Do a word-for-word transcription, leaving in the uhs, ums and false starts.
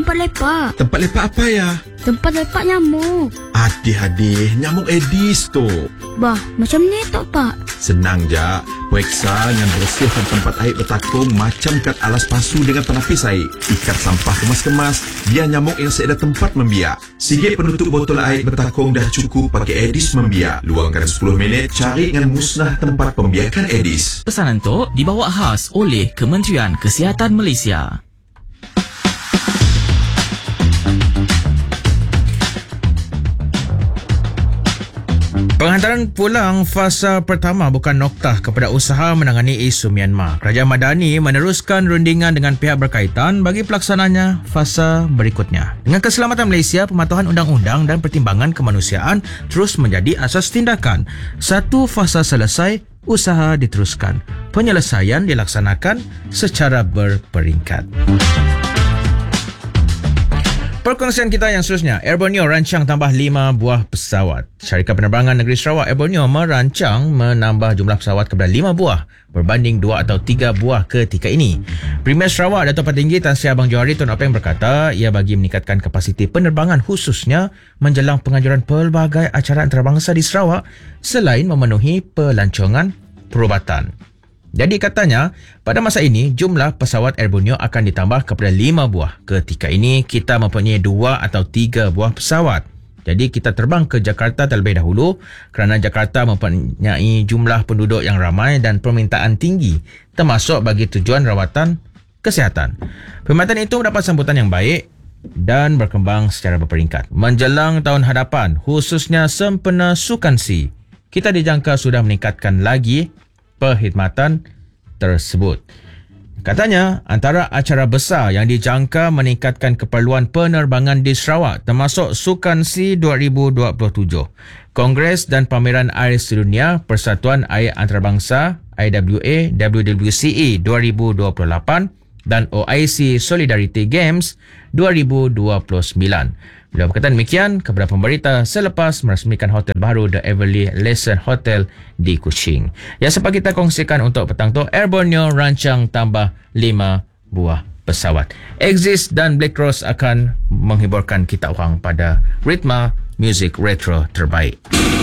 tempat lepak. Tempat lepak apa ya? Tempat lepak nyamuk. Adik-adik, nyamuk Aedes tu. Bah, macam ni tak, Pak? Senang je. Periksa dengan bersihkan tempat air bertakung macam kat alas pasu dengan penapis air. Ikat sampah kemas-kemas, biar nyamuk yang sedia tempat membiak. Sigit penutup botol air bertakung dah cukup pakai Aedes membiak. Luangkan sepuluh minit, cari dengan musnah tempat pembiakan Aedes. Pesanan tu dibawa khas oleh Kementerian Kesihatan Malaysia. Penghantaran pulang fasa pertama bukan noktah kepada usaha menangani isu Myanmar. Kerajaan Madani meneruskan rundingan dengan pihak berkaitan bagi pelaksananya fasa berikutnya. Dengan keselamatan Malaysia, pematuhan undang-undang dan pertimbangan kemanusiaan terus menjadi asas tindakan. Satu fasa selesai, usaha diteruskan. Penyelesaian dilaksanakan secara berperingkat. Perkongsian kita yang seterusnya, Air Borneo rancang tambah lima buah pesawat. Syarikat Penerbangan Negeri Sarawak Air Borneo merancang menambah jumlah pesawat kepada lima buah berbanding dua atau tiga buah ketika ini. Premier Sarawak Dato' Petinggi Tan Sri Abang Johari Tun Openg berkata ia bagi meningkatkan kapasiti penerbangan khususnya menjelang penganjuran pelbagai acara antarabangsa di Sarawak selain memenuhi pelancongan perubatan. Jadi katanya, pada masa ini, jumlah pesawat Air Borneo akan ditambah kepada lima buah. Ketika ini, kita mempunyai dua atau tiga buah pesawat. Jadi, kita terbang ke Jakarta terlebih dahulu kerana Jakarta mempunyai jumlah penduduk yang ramai dan permintaan tinggi, termasuk bagi tujuan rawatan kesihatan. Perkhidmatan itu mendapat sambutan yang baik dan berkembang secara berperingkat. Menjelang tahun hadapan, khususnya sempena Sukan C, kita dijangka sudah meningkatkan lagi perkhidmatan tersebut. Katanya, antara acara besar yang dijangka meningkatkan keperluan penerbangan di Sarawak termasuk Sukan C dua ribu dua puluh tujuh, Kongres dan Pameran Air Sedunia Persatuan Air Antarabangsa I W A W W C E dua ribu dua puluh lapan dan O I C Solidarity Games dua ribu dua puluh sembilan. Beliau berkata demikian kepada pemberita selepas merasmikan hotel baru The Everly Lesson Hotel di Kuching. Yang sempat kita kongsikan untuk petang tu, Air Borneo rancang tambah lima buah pesawat. Exist dan Black Rose akan menghiburkan kita orang pada ritma muzik retro terbaik.